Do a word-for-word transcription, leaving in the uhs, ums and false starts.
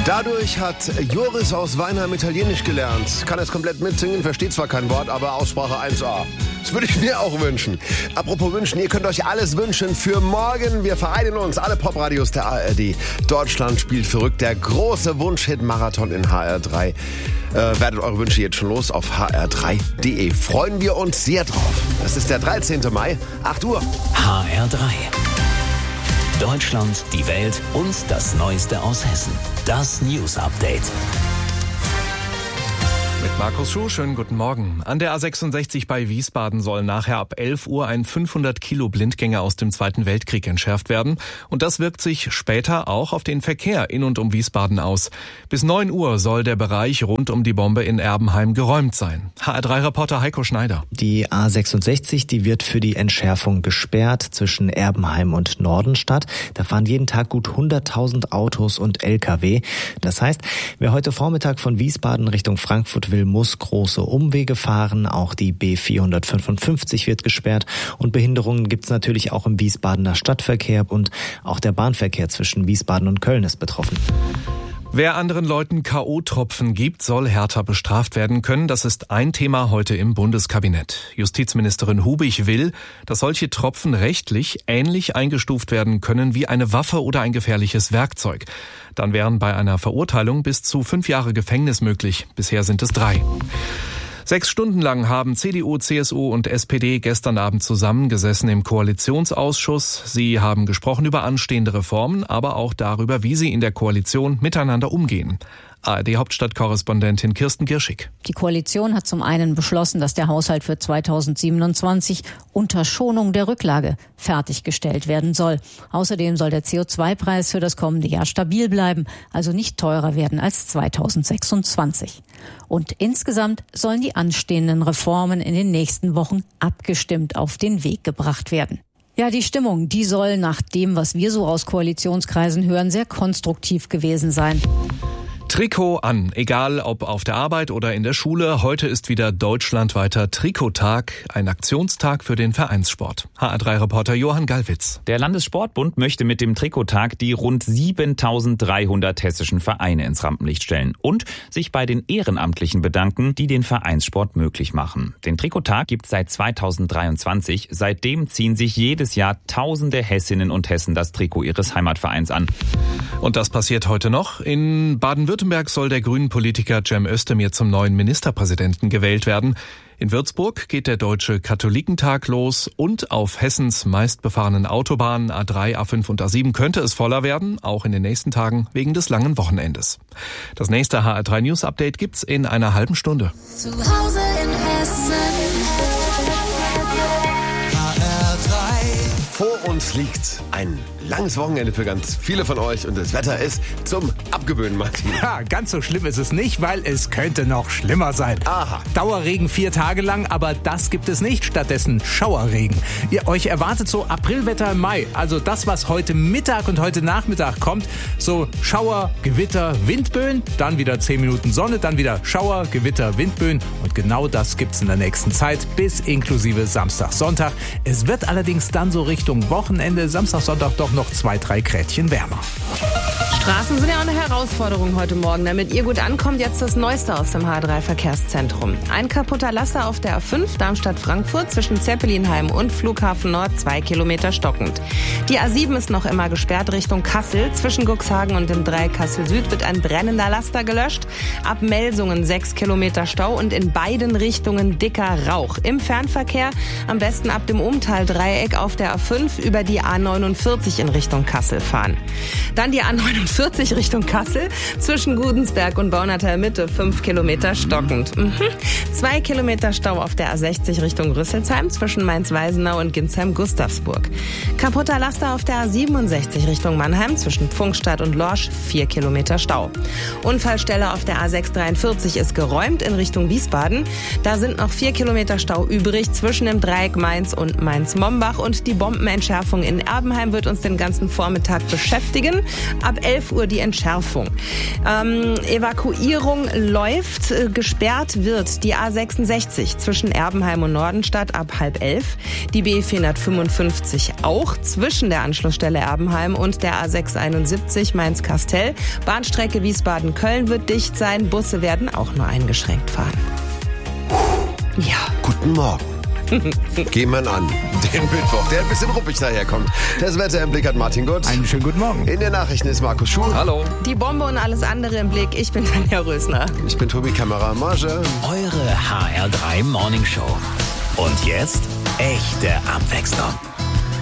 Dadurch hat Joris aus Weinheim Italienisch gelernt. Kann es komplett mitsingen, versteht zwar kein Wort, aber Aussprache eins A. Das würde ich mir auch wünschen. Apropos wünschen, ihr könnt euch alles wünschen für morgen. Wir vereinen uns, alle Popradios der A R D. Deutschland spielt verrückt, der große Wunschhit-Marathon in H R drei. Äh, werdet eure Wünsche jetzt schon los auf h r drei punkt d e. Freuen wir uns sehr drauf. Das ist der dreizehnten Mai, acht Uhr. H R drei. Deutschland, die Welt und das Neueste aus Hessen. Das News Update. Mit Markus Schuh, schönen guten Morgen. An der A sechsundsechzig bei Wiesbaden soll nachher ab elf Uhr ein fünfhundert Kilo Blindgänger aus dem Zweiten Weltkrieg entschärft werden. Und das wirkt sich später auch auf den Verkehr in und um Wiesbaden aus. Bis neun Uhr soll der Bereich rund um die Bombe in Erbenheim geräumt sein. H R drei Reporter Heiko Schneider. Die A sechsundsechzig, die wird für die Entschärfung gesperrt zwischen Erbenheim und Nordenstadt. Da fahren jeden Tag gut hunderttausend Autos und L K W. Das heißt, wer heute Vormittag von Wiesbaden Richtung Frankfurt will, muss große Umwege fahren. Auch die B vierhundertfünfundfünfzig wird gesperrt. Und Behinderungen gibt es natürlich auch im Wiesbadener Stadtverkehr. Und auch der Bahnverkehr zwischen Wiesbaden und Köln ist betroffen. Wer anderen Leuten K O-Tropfen gibt, soll härter bestraft werden können. Das ist ein Thema heute im Bundeskabinett. Justizministerin Hubig will, dass solche Tropfen rechtlich ähnlich eingestuft werden können wie eine Waffe oder ein gefährliches Werkzeug. Dann wären bei einer Verurteilung bis zu fünf Jahre Gefängnis möglich. Bisher sind es drei. Sechs Stunden lang haben C D U, C S U und S P D gestern Abend zusammengesessen im Koalitionsausschuss. Sie haben gesprochen über anstehende Reformen, aber auch darüber, wie sie in der Koalition miteinander umgehen. A R D-Hauptstadtkorrespondentin Kirsten Girschig. Die Koalition hat zum einen beschlossen, dass der Haushalt für zweitausendsiebenundzwanzig unter Schonung der Rücklage fertiggestellt werden soll. Außerdem soll der C O zwei Preis für das kommende Jahr stabil bleiben, also nicht teurer werden als zweitausendsechsundzwanzig. Und insgesamt sollen die anstehenden Reformen in den nächsten Wochen abgestimmt auf den Weg gebracht werden. Ja, die Stimmung, die soll nach dem, was wir so aus Koalitionskreisen hören, sehr konstruktiv gewesen sein. Trikot an, egal ob auf der Arbeit oder in der Schule. Heute ist wieder deutschlandweiter Trikottag, ein Aktionstag für den Vereinssport. H R drei Reporter Johann Gallwitz. Der Landessportbund möchte mit dem Trikottag die rund siebentausenddreihundert hessischen Vereine ins Rampenlicht stellen und sich bei den Ehrenamtlichen bedanken, die den Vereinssport möglich machen. Den Trikottag gibt es seit zweitausenddreiundzwanzig. Seitdem ziehen sich jedes Jahr tausende Hessinnen und Hessen das Trikot ihres Heimatvereins an. Und das passiert heute noch. In Baden-Württemberg soll der Grünen-Politiker Cem Özdemir zum neuen Ministerpräsidenten gewählt werden. In Würzburg geht der Deutsche Katholikentag los und auf Hessens meistbefahrenen Autobahnen A drei, A fünf und A sieben könnte es voller werden, auch in den nächsten Tagen wegen des langen Wochenendes. Das nächste H R drei News Update gibt's in einer halben Stunde. Zu Hause in Hessen. H R drei. Vor uns liegt ein langes Wochenende für ganz viele von euch und das Wetter ist zum Abgewöhnen, Martin. Ja, ganz so schlimm ist es nicht, weil es könnte noch schlimmer sein. Aha. Dauerregen vier Tage lang, aber das gibt es nicht. Stattdessen Schauerregen. Ihr euch erwartet so Aprilwetter im Mai. Also das, was heute Mittag und heute Nachmittag kommt. So Schauer, Gewitter, Windböen, dann wieder zehn Minuten Sonne, dann wieder Schauer, Gewitter, Windböen. Und genau das gibt's in der nächsten Zeit bis inklusive Samstag, Sonntag. Es wird allerdings dann so Richtung Wochenende, Samstag, Sonntag doch noch zwei, drei Gradchen wärmer. Straßen sind ja auch eine Herausforderung heute Morgen. Damit ihr gut ankommt, jetzt das Neueste aus dem H R drei Verkehrszentrum. Ein kaputter Laster auf der A fünf Darmstadt-Frankfurt zwischen Zeppelinheim und Flughafen Nord, zwei Kilometer stockend. Die A sieben ist noch immer gesperrt Richtung Kassel. Zwischen Cuxhagen und dem Dreieck Kassel-Süd wird ein brennender Laster gelöscht. Ab Melsungen sechs Kilometer Stau und in beiden Richtungen dicker Rauch. Im Fernverkehr am besten ab dem Umtal-Dreieck auf der A fünf über die A neunundvierzig in Richtung Kassel fahren. Dann die A neunundvierzig Richtung Kassel, zwischen Gudensberg und Baunatal Mitte, fünf Kilometer stockend. Mhm. Zwei Kilometer Stau auf der A sechzig Richtung Rüsselsheim, zwischen Mainz-Weisenau und Ginsheim-Gustavsburg. Kaputter Laster auf der A siebenundsechzig Richtung Mannheim, zwischen Pfungstadt und Lorsch, vier Kilometer Stau. Unfallstelle auf der A sechshundertdreiundvierzig ist geräumt in Richtung Wiesbaden. Da sind noch vier Kilometer Stau übrig, zwischen dem Dreieck Mainz und Mainz-Mombach, und die Bombenentschärfung in Erbenheim wird uns den ganzen Vormittag beschäftigen. Ab elf elf Uhr die Entschärfung. Ähm, Evakuierung läuft. Äh, gesperrt wird die A sechsundsechzig zwischen Erbenheim und Nordenstadt ab halb elf. Die B vierhundertfünfundfünfzig auch zwischen der Anschlussstelle Erbenheim und der A sechshunderteinundsiebzig Mainz-Kastel. Bahnstrecke Wiesbaden-Köln wird dicht sein. Busse werden auch nur eingeschränkt fahren. Ja. Guten Morgen. Geh man an. Den Mittwoch, der ein bisschen ruppig daherkommt. Das Wetter im Blick hat Martin Gutz. Einen schönen guten Morgen. In den Nachrichten ist Markus Schuh. Hallo. Die Bombe und alles andere im Blick. Ich bin Tanja Rösner. Ich bin Tobi Kamera-Marge. Eure H R drei Morning Show. Und jetzt echte Abwechslung.